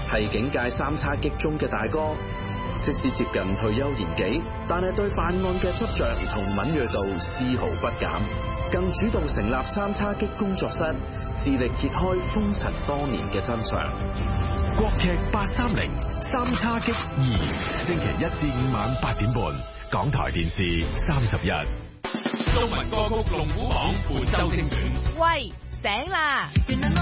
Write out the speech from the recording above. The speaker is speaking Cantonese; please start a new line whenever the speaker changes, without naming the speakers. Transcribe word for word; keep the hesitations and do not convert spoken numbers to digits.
係警界三叉戟中嘅大哥。即使接近退休年紀，但係對辦案嘅執着同敏銳度絲毫不減，更主動成立三叉戟工作室，致力揭開封塵多年嘅真相。
國劇八三零三叉戟二，星期一至五晚八點半，港台電視三十一。
中文歌曲龍虎榜本周精選。
喂，醒啦！